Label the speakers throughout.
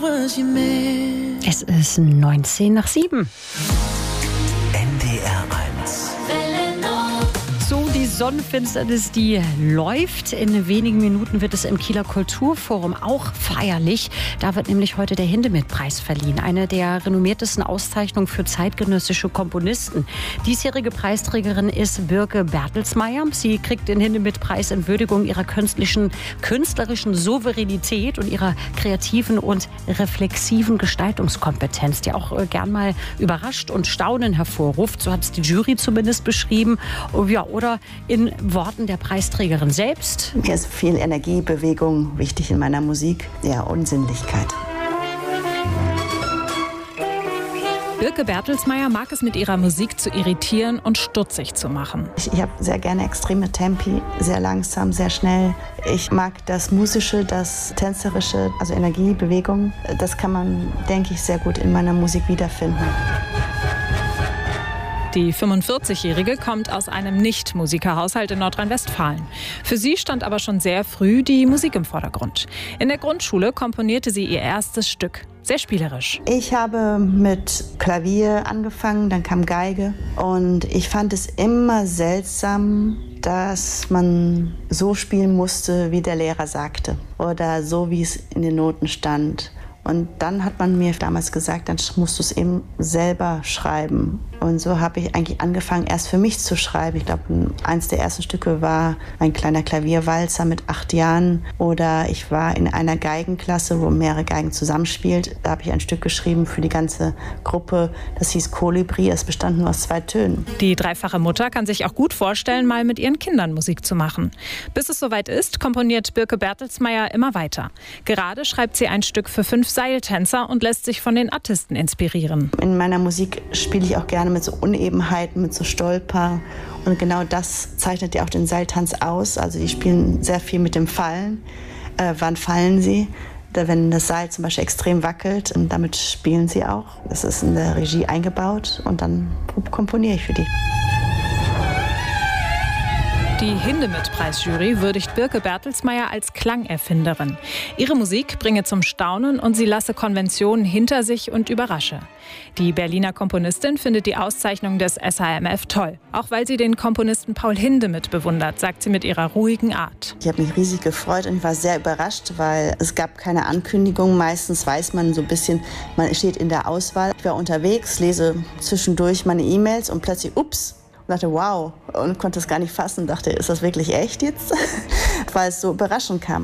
Speaker 1: Es ist 19:07.
Speaker 2: NDR 1.
Speaker 1: So, die Sonnenfinsternis, die läuft. In wenigen Minuten wird es im Kieler Kulturforum auch feierlich. Da wird nämlich heute der Hindemith-Preis verliehen. Eine der renommiertesten Auszeichnungen für zeitgenössische Komponisten. Diesjährige Preisträgerin ist Birke Bertelsmeier. Sie kriegt den Hindemith-Preis in Würdigung ihrer künstlerischen Souveränität und ihrer kreativen und reflexiven Gestaltungskompetenz, die auch gern mal überrascht und Staunen hervorruft. So hat es die Jury zumindest beschrieben. Ja, oder in Worten der Preisträgerin selbst.
Speaker 3: Mir ist viel Energie, Bewegung wichtig in meiner Musik, ja, und Sinnlichkeit.
Speaker 4: Birke Bertelsmeier mag es mit ihrer Musik zu irritieren und stutzig zu machen.
Speaker 3: Ich habe sehr gerne extreme Tempi, sehr langsam, sehr schnell. Ich mag das Musische, das Tänzerische, also Energie, Bewegung. Das kann man, denke ich, sehr gut in meiner Musik wiederfinden.
Speaker 4: Die 45-Jährige kommt aus einem Nicht-Musikerhaushalt in Nordrhein-Westfalen. Für sie stand aber schon sehr früh die Musik im Vordergrund. In der Grundschule komponierte sie ihr erstes Stück. Sehr spielerisch.
Speaker 3: Ich habe mit Klavier angefangen, dann kam Geige. Und ich fand es immer seltsam, dass man so spielen musste, wie der Lehrer sagte. Oder so, wie es in den Noten stand. Und dann hat man mir damals gesagt, dann musst du es eben selber schreiben. Und so habe ich eigentlich angefangen, erst für mich zu schreiben. Ich glaube, eins der ersten Stücke war ein kleiner Klavierwalzer mit 8 Jahren. Oder ich war in einer Geigenklasse, wo mehrere Geigen zusammenspielt. Da habe ich ein Stück geschrieben für die ganze Gruppe. Das hieß Kolibri. Es bestand nur aus 2 Tönen.
Speaker 4: Die dreifache Mutter kann sich auch gut vorstellen, mal mit ihren Kindern Musik zu machen. Bis es soweit ist, komponiert Birke Bertelsmeier immer weiter. Gerade schreibt sie ein Stück für 5 Seiltänzer und lässt sich von den Artisten inspirieren.
Speaker 3: In meiner Musik spiele ich auch gerne mit so Unebenheiten, mit so Stolper. Und genau das zeichnet ja auch den Seiltanz aus. Also die spielen sehr viel mit dem Fallen. Wann fallen sie? Wenn das Seil zum Beispiel extrem wackelt, und damit spielen sie auch. Das ist in der Regie eingebaut und dann komponiere ich für die.
Speaker 4: Die Hindemith-Preisjury würdigt Birke Bertelsmeier als Klangerfinderin. Ihre Musik bringe zum Staunen und sie lasse Konventionen hinter sich und überrasche. Die Berliner Komponistin findet die Auszeichnung des SHMF toll. Auch weil sie den Komponisten Paul Hindemith bewundert, sagt sie mit ihrer ruhigen Art.
Speaker 3: Ich habe mich riesig gefreut und ich war sehr überrascht, weil es gab keine Ankündigung. Meistens weiß man so ein bisschen, man steht in der Auswahl. Ich war unterwegs, lese zwischendurch meine E-Mails und plötzlich, ups. Und dachte, wow, und konnte es gar nicht fassen. Dachte, ist das wirklich echt jetzt? Weil es so überraschend kam.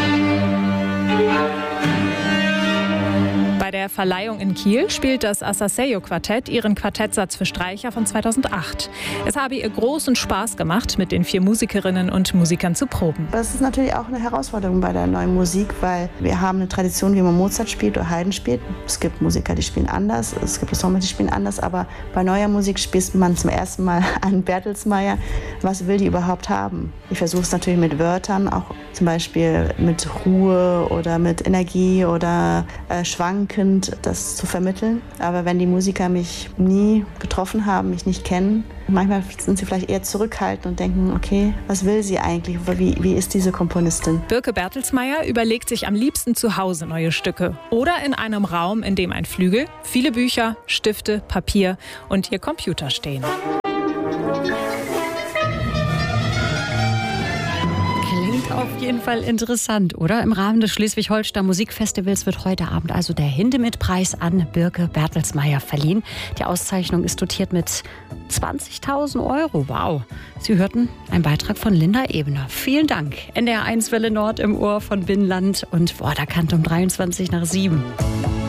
Speaker 4: Bei der Verleihung in Kiel spielt das Asaseyo-Quartett ihren Quartettsatz für Streicher von 2008. Es habe ihr großen Spaß gemacht, mit den 4 Musikerinnen und Musikern zu proben.
Speaker 3: Das ist natürlich auch eine Herausforderung bei der neuen Musik, weil wir haben eine Tradition, wie man Mozart spielt oder Haydn spielt. Es gibt Musiker, die spielen anders, es gibt Ensembles, die spielen anders, aber bei neuer Musik spielt man zum ersten Mal an Bertelsmeier. Was will die überhaupt haben? Ich versuche es natürlich mit Wörtern, auch zum Beispiel mit Ruhe oder mit Energie oder schwankend, das zu vermitteln. Aber wenn die Musiker mich nie getroffen haben, mich nicht kennen, manchmal sind sie vielleicht eher zurückhaltend und denken, okay, was will sie eigentlich? Wie ist diese Komponistin?
Speaker 4: Birke Bertelsmeier überlegt sich am liebsten zu Hause neue Stücke. Oder in einem Raum, in dem ein Flügel, viele Bücher, Stifte, Papier und ihr Computer stehen.
Speaker 1: Auf jeden Fall interessant, oder? Im Rahmen des Schleswig-Holstein Musikfestivals wird heute Abend also der Hindemith-Preis an Birke Bertelsmeier verliehen. Die Auszeichnung ist dotiert mit 20.000 €. Wow. Sie hörten einen Beitrag von Linda Ebener. Vielen Dank. NDR 1 Welle Nord im Ohr von Binnenland und Worderkant um 23:07.